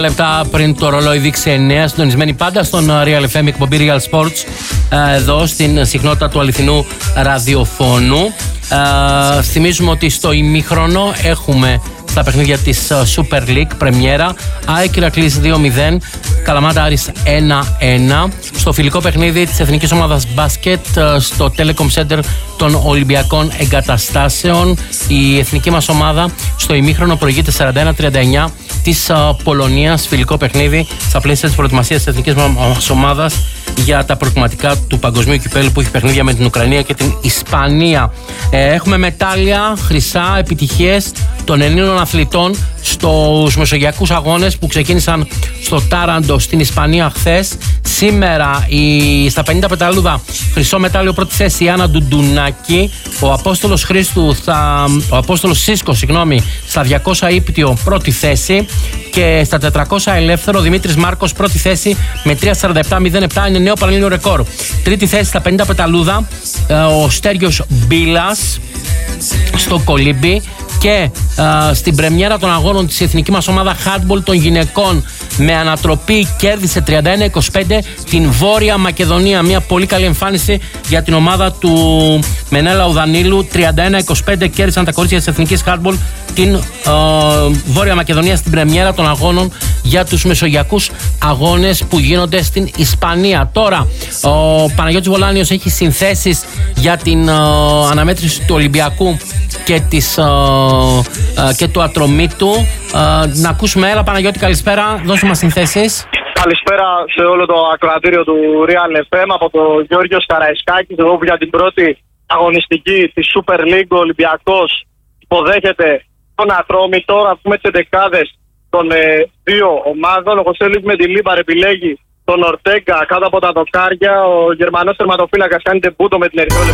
Λεπτά πριν το ρολόι δείξει 9, συντονισμένοι πάντα στον Real FM, εκπομπή Real Sports, εδώ στην συχνότητα του αληθινού ραδιοφώνου. Θυμίζουμε ότι στο ημίχρονο έχουμε στα παιχνίδια της Super League πρεμιέρα ΑΕΚ Ηρακλής 2-0, Καλαμάτα Άρης 1-1. Στο φιλικό παιχνίδι της Εθνικής Ομάδας Μπάσκετ στο Telecom Center των Ολυμπιακών Εγκαταστάσεων, η εθνική μας ομάδα στο ημίχρονο προηγείται 41-39 της Πολωνίας. Φιλικό παιχνίδι στα πλαίσια της προετοιμασίας της εθνικής μας ομάδας για τα προκριματικά του Παγκοσμίου Κυπέλλου που έχει παιχνίδια με την Ουκρανία και την Ισπανία. Έχουμε μετάλλια, χρυσά, επιτυχίες των Ελλήνων αθλητών στους μεσογειακούς αγώνες που ξεκίνησαν στο Τάραντο στην Ισπανία χθες. Σήμερα στα 50 πεταλούδα χρυσό μετάλλιο πρώτη θέση η Άννα Ντουντουνάκη, ο Απόστολος Σίσκο στα 200 ύπτιο πρώτη θέση και στα 400 ελεύθερο ο Δημήτρης Μάρκος πρώτη θέση με 3.47.07, είναι νέο πανελλήνιο ρεκόρ. Τρίτη θέση στα 50 πεταλούδα ο Στέργιος Μπίλας στο Κολύμπι. Και στην πρεμιέρα των αγώνων της εθνική μας ομάδα handball των γυναικών με ανατροπή κέρδισε 31-25 την Βόρεια Μακεδονία. Μια πολύ καλή εμφάνιση για την ομάδα του Μενέλα Ουδανίλου. 31-25 κέρδισαν τα κορίτσια της εθνικής handball την Βόρεια Μακεδονία στην πρεμιέρα των αγώνων για τους μεσογειακούς αγώνες που γίνονται στην Ισπανία. Τώρα ο Παναγιώτης Βολάνιος έχει συνθέσεις για την αναμέτρηση του Ολυμπιακού και του Ατρομήτου. Να ακούσουμε. Έλα Παναγιώτη, καλησπέρα, δώσε μας συνθέσεις. Καλησπέρα σε όλο το ακροατήριο του Real FM από το Γιώργος Καραϊσκάκης, εδώ που για την πρώτη αγωνιστική της Super League ο Ολυμπιακός υποδέχεται τον Ατρόμητο. Να πούμε τις εντεκάδες των δύο ομάδων. Ο Χωσέλης με τη Λίμπαρ επιλέγει τον Ορτέγκα κάτω από τα δοκάρια. Ο Γερμανός τερματοφύλακας κάνει τεμπούτο με την Ερυθρόλευκη